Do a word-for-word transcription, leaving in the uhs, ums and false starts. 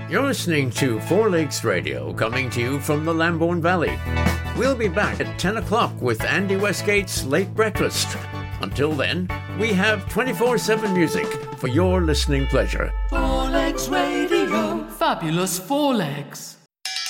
You're listening to Four Lakes Radio, coming to you from the Lambourne Valley. We'll be back at ten o'clock with Andy Westgate's Late Breakfast. Until then, we have twenty-four seven music for your listening pleasure. Four Lakes Radio. Fabulous Four Lakes.